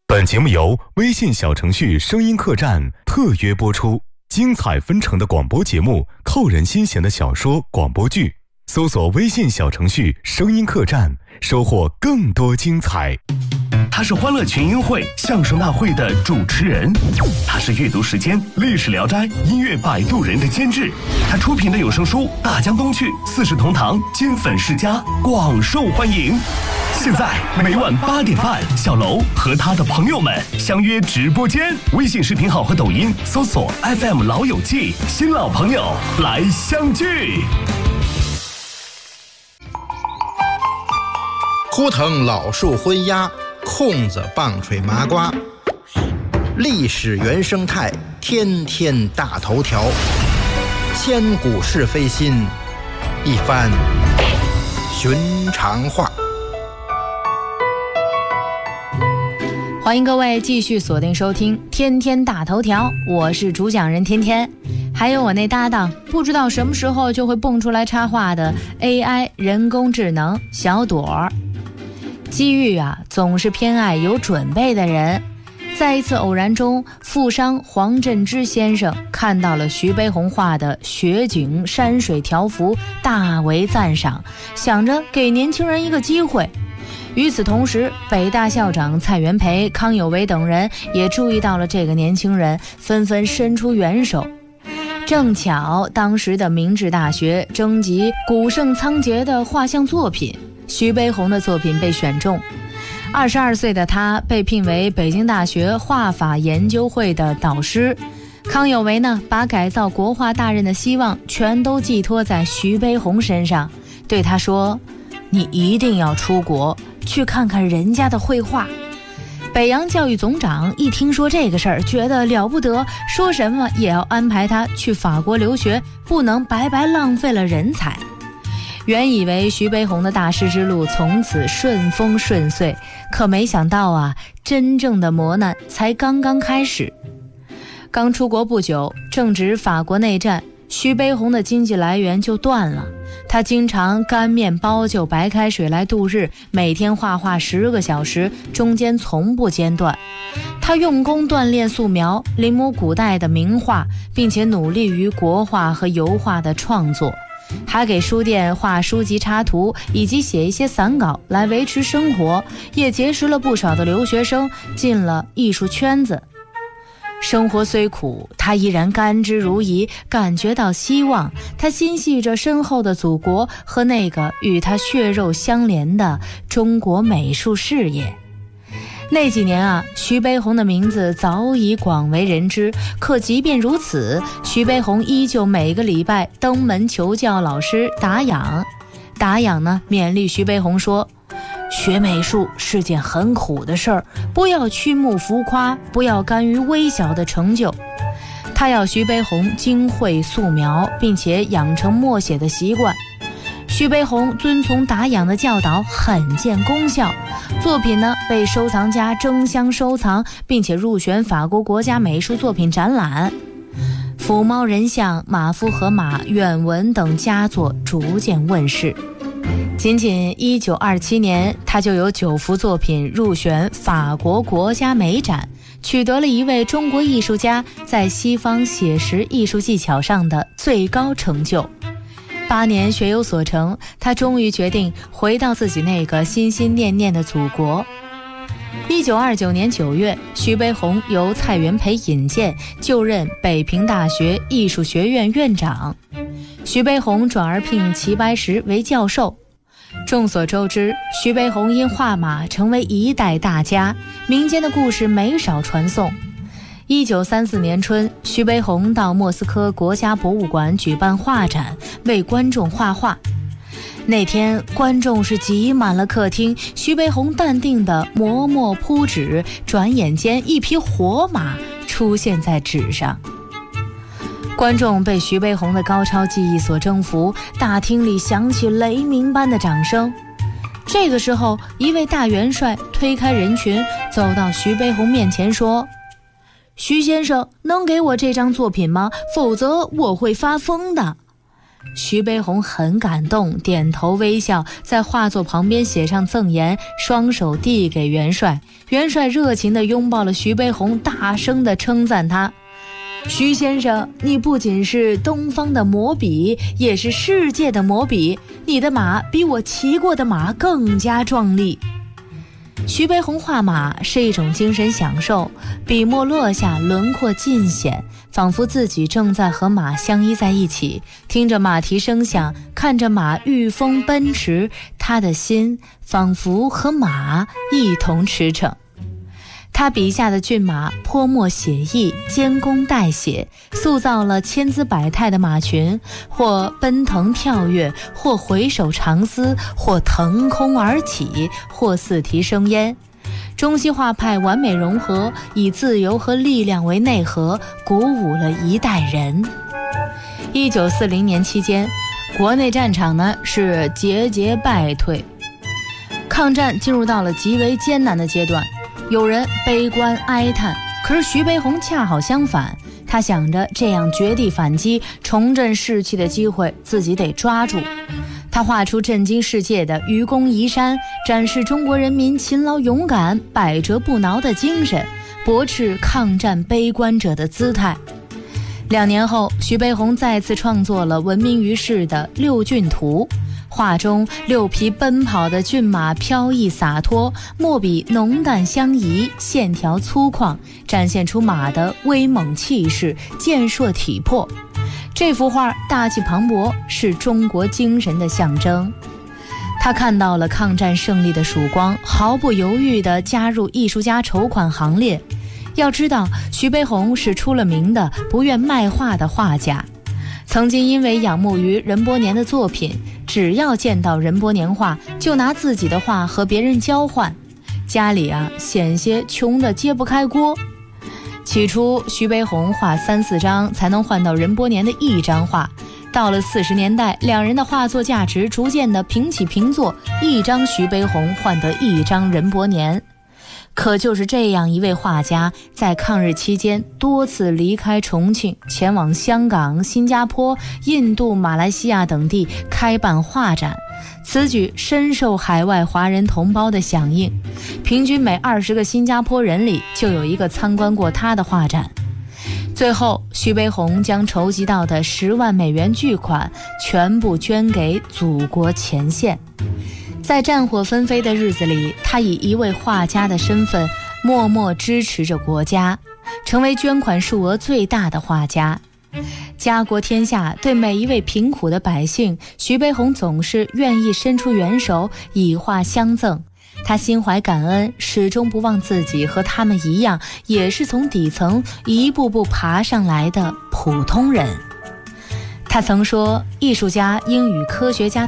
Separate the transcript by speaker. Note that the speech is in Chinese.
Speaker 1: 本节目由微信小程序声音客栈特约播出，精彩纷呈的广播节目，扣人心弦的小说广播剧，搜索微信小程序声音客栈，收获更多精彩。
Speaker 2: 他是欢乐群英会相声大会的主持人，他是阅读时间历史聊斋音乐摆渡人的监制，他出品的有声书《大江东去》四世同堂金粉世家广受欢迎。现在每晚8点半，小楼和他的朋友们相约直播间，微信视频号和抖音搜索 FM 老友记，新老朋友来相聚。
Speaker 3: 枯藤老树昏鸦，空子棒槌麻瓜，历史原生态，天天大头条，千古是非心，一番寻常话。
Speaker 4: 欢迎各位继续锁定收听天天大头条，我是主讲人天天，还有我那搭档不知道什么时候就会蹦出来插话的 AI 人工智能小朵儿。机遇啊，总是偏爱有准备的人。在一次偶然中，富商黄振之先生看到了徐悲鸿画的雪景山水条幅，大为赞赏，想着给年轻人一个机会。与此同时，北大校长蔡元培、康有为等人也注意到了这个年轻人，纷纷伸出援手。正巧当时的明治大学征集古圣仓颉的画像作品，徐悲鸿的作品被选中。22岁的他被聘为北京大学画法研究会的导师。康有为呢，把改造国画大任的希望全都寄托在徐悲鸿身上，对他说：“你一定要出国去看看人家的绘画。”北洋教育总长一听说这个事儿，觉得了不得，说什么也要安排他去法国留学，不能白白浪费了人才。原以为徐悲鸿的大师之路从此顺风顺遂，可没想到啊，真正的磨难才刚刚开始。刚出国不久，正值法国内战，徐悲鸿的经济来源就断了。他经常干面包就白开水来度日，每天画画10个小时，中间从不间断。他用功锻炼素描，临摹古代的名画，并且努力于国画和油画的创作，还给书店画书籍插图，以及写一些散稿来维持生活，也结识了不少的留学生，进了艺术圈子。生活虽苦，他依然甘之如饴，感觉到希望。他心系着身后的祖国和那个与他血肉相连的中国美术事业。那几年啊，徐悲鸿的名字早已广为人知，可即便如此，徐悲鸿依旧每个礼拜登门求教老师达仰。达仰呢，勉励徐悲鸿说：“学美术是件很苦的事儿，不要曲目浮夸，不要甘于微小的成就。”他要徐悲鸿精绘素描，并且养成默写的习惯。徐悲鸿遵从达仰的教导，很见功效。作品呢，被收藏家争相收藏，并且入选法国国家美术作品展览。抚猫人像、马夫和马、远文等佳作逐渐问世。仅仅1927年，他就有9幅作品入选法国国家美展，取得了一位中国艺术家在西方写实艺术技巧上的最高成就。8年学有所成，他终于决定回到自己那个心心念念的祖国。1929年9月，徐悲鸿由蔡元培引荐，就任北平大学艺术学院院长。徐悲鸿转而聘齐白石为教授。众所周知，徐悲鸿因画马成为一代大家，民间的故事没少传颂。1934年春，徐悲鸿到莫斯科国家博物馆举办画展，为观众画画。那天观众是挤满了客厅，徐悲鸿淡定地磨墨铺纸，转眼间一匹活马出现在纸上。观众被徐悲鸿的高超技艺所征服，大厅里响起雷鸣般的掌声。这个时候，一位大元帅推开人群，走到徐悲鸿面前说：“徐先生，能给我这张作品吗？否则我会发疯的。” 徐悲鸿很感动，点头微笑，在画作旁边写上赠言，双手递给元帅。元帅热情地拥抱了徐悲鸿，大声地称赞他：徐先生，你不仅是东方的魔笔，也是世界的魔笔，你的马比我骑过的马更加壮丽。徐悲鸿画马是一种精神享受，笔墨落下，轮廓尽显，仿佛自己正在和马相依在一起，听着马蹄声响，看着马御风奔驰，他的心仿佛和马一同驰骋。他笔下的骏马泼墨写意，监工代写，塑造了千姿百态的马群，或奔腾跳跃，或回首长思，或腾空而起，或四蹄生烟。中西画派完美融合，以自由和力量为内核，鼓舞了一代人。1940年期间，国内战场呢是节节败退，抗战进入到了极为艰难的阶段。有人悲观哀叹，可是徐悲鸿恰好相反，他想着这样绝地反击、重振士气的机会自己得抓住。他画出震惊世界的愚公移山，展示中国人民勤劳勇敢、百折不挠的精神，驳斥抗战悲观者的姿态。2年后，徐悲鸿再次创作了闻名于世的《六骏图》。画中6匹奔跑的骏马飘逸洒脱，墨笔浓淡相宜，线条粗犷，展现出马的威猛气势、健硕体魄。这幅画大气磅礴，是中国精神的象征。他看到了抗战胜利的曙光，毫不犹豫地加入艺术家筹款行列。要知道，徐悲鸿是出了名的不愿卖画的画家。曾经因为仰慕于任伯年的作品，只要见到任伯年画，就拿自己的画和别人交换，家里险些穷得揭不开锅。起初徐悲鸿画3、4张才能换到任伯年的1张画，到了40年代，两人的画作价值逐渐的平起平坐，1张徐悲鸿换得1张任伯年。可就是这样一位画家，在抗日期间多次离开重庆，前往香港、新加坡、印度、马来西亚等地开办画展，此举深受海外华人同胞的响应，平均每20个新加坡人里就有1个参观过他的画展。最后，徐悲鸿将筹集到的10万美元巨款全部捐给祖国前线。在战火纷飞的日子里，他以一位画家的身份默默支持着国家，成为捐款数额最大的画家。家国天下，对每一位贫苦的百姓，徐悲鸿总是愿意伸出援手，以画相赠。他心怀感恩，始终不忘自己和他们一样，也是从底层一步步爬上来的普通人。他曾说，艺术家应与科学家